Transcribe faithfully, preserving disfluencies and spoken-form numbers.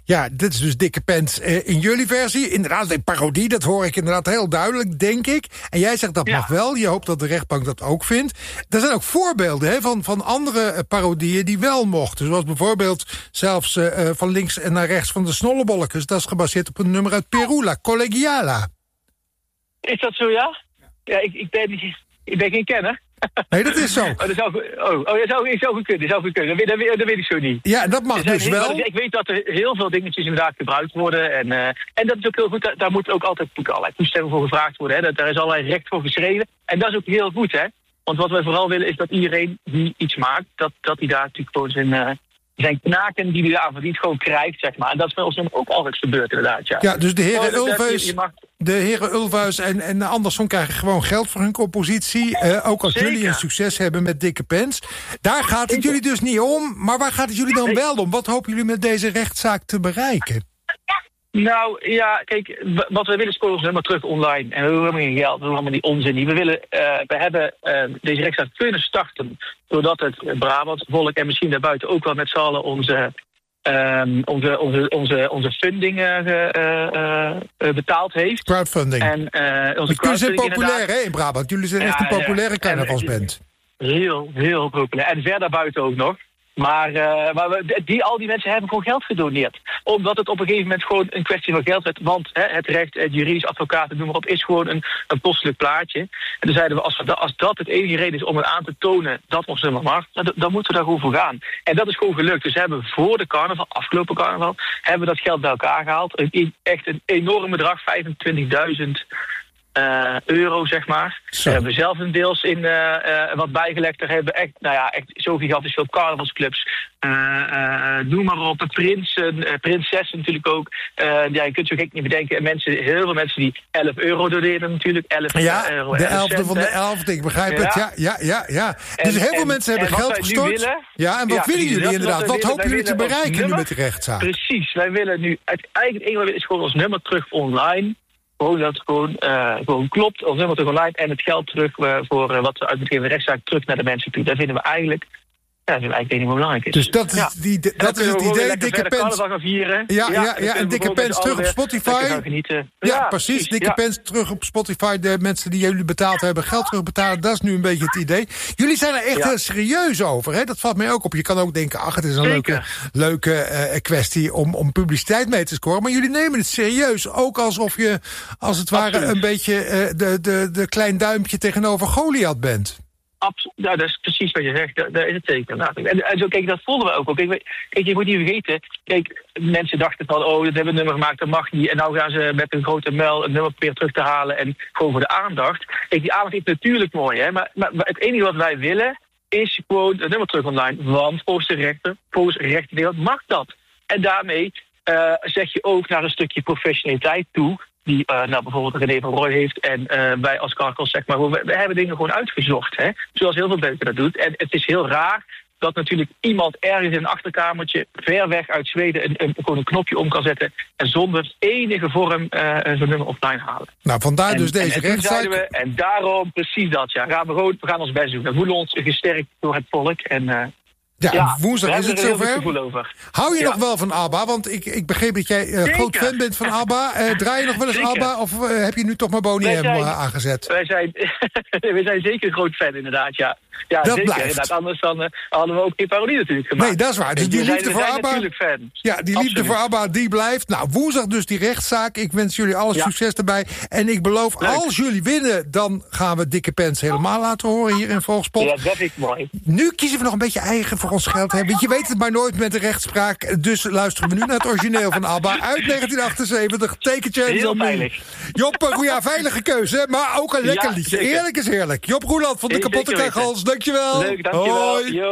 Ja, dit is dus Dikke Pens uh, in jullie versie. Inderdaad, een parodie, dat hoor ik inderdaad heel duidelijk, denk ik. En jij zegt dat ja. mag wel, je hoopt dat de rechtbank dat ook vindt. Er zijn ook voorbeelden hè, van, van andere uh, parodieën die wel mochten. Zoals bijvoorbeeld zelfs uh, van links naar rechts van de Snollebollekes. Dat is gebaseerd op een nummer uit Peru, La Collegiala. Is dat zo, ja? Ja, ik, ik, ben, ik ben geen kenner. Nee, dat is zo. Oh, dat zou, oh, oh, dat zou, dat zou goed kunnen. Dat zou goed kunnen. Dat, dat, dat weet ik zo niet. Ja, dat mag dus heel, wel. Ik weet dat er heel veel dingetjes inderdaad gebruikt worden. En, uh, en dat is ook heel goed. Daar, daar moet ook altijd allerlei toestemming voor gevraagd worden. Hè. Dat, daar is allerlei recht voor geschreven. En dat is ook heel goed, hè. Want wat wij vooral willen is dat iedereen die iets maakt, dat, dat hij daar natuurlijk gewoon zijn, uh, zijn knaken die hij daar verdient gewoon krijgt, zeg maar. En dat is bij ons ook altijd gebeurd, inderdaad, ja. Ja, dus de heren Ulvaeus... Mag... De heren Ulvaeus en, en Andersson krijgen gewoon geld voor hun compositie. Uh, ook als Zeker. jullie een succes hebben met Dikke Pens. Daar gaat het Zeker. jullie dus niet om. Maar waar gaat het jullie dan nee. wel om? Wat hopen jullie met deze rechtszaak te bereiken? Nou, ja, kijk, wat we willen is gewoon helemaal terug online. En we willen helemaal geen geld, we willen allemaal die onzin niet. We willen, uh, we hebben uh, deze rechtszaak kunnen starten, doordat het Brabant volk en misschien daarbuiten ook wel met z'n allen onze... Um, onze, onze, onze, onze funding uh, uh, uh, betaald heeft. Crowdfunding. En, uh, onze jullie zijn populair hè, in Brabant. Jullie zijn ja, echt een populaire ja, carnavalsband. Heel, heel populair. En verder buiten ook nog. Maar, uh, maar we, die, al die mensen hebben gewoon geld gedoneerd. Omdat het op een gegeven moment gewoon een kwestie van geld werd. Want hè, het recht, het juridisch, advocaten, noem maar op, is gewoon een, een kostelijk plaatje. En toen zeiden we, als, we, als dat het enige reden is om het aan te tonen dat ons helemaal mag, dan, dan moeten we daar gewoon voor gaan. En dat is gewoon gelukt. Dus we hebben voor de carnaval, afgelopen carnaval, hebben we dat geld bij elkaar gehaald. Een, echt een enorm bedrag, vijfentwintigduizend Uh, euro, zeg maar. Zo. Daar hebben we zelf een deels in uh, uh, wat bijgelegd. Daar hebben we echt, nou ja, echt zo gigantisch veel carnavalsclubs. Uh, uh, noem maar op, prinsen, uh, prinsessen natuurlijk ook. Uh, ja, je kunt zo gek niet bedenken. En mensen, heel veel mensen die elf euro doneren natuurlijk. elf ja, euro, de elfde van de elfde, ik begrijp ja. het. Ja, ja, ja, ja. Dus en, heel veel en, mensen hebben geld gestort. Willen, ja, en wat ja, willen jullie dat, inderdaad? Wat, wat hopen jullie te bereiken nu met de rechtszaak? Precies, wij willen nu, het, eigenlijk het enige is gewoon ons nummer terug online. Gewoon dat het gewoon, uh, gewoon klopt, ons nummer terug online en het geld terug uh, voor uh, wat we uit de rechtszaak terug naar de mensen toe. Dat vinden we eigenlijk, ja, dat vinden we eigenlijk het enige wat belangrijk is. Dus dat is, ja. die, de, dat is het idee, Dikke Pens. Ja, ja, ja, ja en Dikke Pens terug op Spotify. Ja, ja, precies, Dikke ja. Pens terug op Spotify. De mensen die jullie betaald hebben, geld terugbetalen, dat is nu een beetje het idee. Jullie zijn er echt ja. heel serieus over, hè? Dat valt mij ook op. Je kan ook denken, ach, het is een Zeker. leuke, leuke uh, kwestie om, om publiciteit mee te scoren. Maar jullie nemen het serieus. Ook alsof je, als het ware, Absoluut. een beetje uh, de, de, de klein duimpje tegenover Goliath bent. Absoluut, ja, dat is precies wat je zegt. Dat, dat is het zeker. En, en zo, kijk, dat voelden we ook. Kijk, kijk, je moet niet vergeten. Kijk, mensen dachten van, oh, dat hebben we een nummer gemaakt, dat mag niet. En nou gaan ze met een grote muil een nummer proberen terug te halen en gewoon voor de aandacht. Kijk, die aandacht is natuurlijk mooi, hè. Maar, maar, maar het enige wat wij willen is gewoon het nummer terug online. Want volgens de rechter, volgens de rechterwereld mag dat. En daarmee uh, zeg je ook naar een stukje professionaliteit toe. Die uh, nou, bijvoorbeeld René van Rooij heeft. En uh, wij als Karkels, zeg maar, we, we hebben dingen gewoon uitgezocht. Hè? Zoals heel veel mensen dat doet. En het is heel raar dat natuurlijk iemand ergens in een achterkamertje ver weg uit Zweden een, een, gewoon een knopje om kan zetten en zonder enige vorm uh, zo'n nummer offline halen. Nou, vandaar dus en, deze en, rechtszaak. We, en daarom precies dat, ja. Gaan we, gewoon, we gaan ons best doen. We voelen ons gesterkt door het volk en... Uh, Ja, ja, woensdag is het zover. Hou je ja. nog wel van ABBA? Want ik, ik begreep dat jij uh, groot fan bent van ABBA. Uh, draai je nog wel eens zeker. ABBA? Of uh, heb je nu toch maar Boney M uh, aangezet? Wij zijn, wij zijn zeker een groot fan, inderdaad, ja. Ja, dat zeker. blijft. Inderdaad, anders dan, uh, hadden we ook geen parodie natuurlijk gemaakt. Nee, dat is waar. Dus die liefde voor ABBA... natuurlijk fan. Ja, die liefde Absoluut. voor ABBA, die blijft. Nou, woensdag dus die rechtszaak. Ik wens jullie alle ja. succes erbij. En ik beloof, Leuk. als jullie winnen, dan gaan we Dikke Pens helemaal laten horen hier in Volkspot. Ja, dat vind ik mooi. Nu kiezen we nog een beetje eigen voor ons geld hebben. Je weet het maar nooit met de rechtspraak. Dus luisteren we nu naar het origineel van ABBA uit negentien achtenzeventig. Take a chance Heel on veilig. me. Job, ja, veilige keuze, maar ook een lekker ja, liedje. Zeker. Eerlijk is eerlijk. Job Roeland van de Kapotte Kachels, dankjewel. Leuk, dankjewel. Hoi.